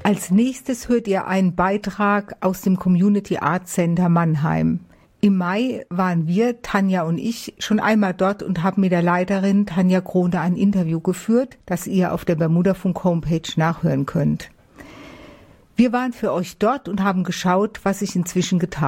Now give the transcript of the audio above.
Als nächstes hört ihr einen Beitrag aus dem Community Art Center Mannheim. Im Mai waren wir, Tanja und ich, schon einmal dort und haben mit der Leiterin Tanja Krone ein Interview geführt, das ihr auf der Bermuda-Funk Homepage nachhören könnt. Wir waren für euch dort und haben geschaut, was sich inzwischen getan hat.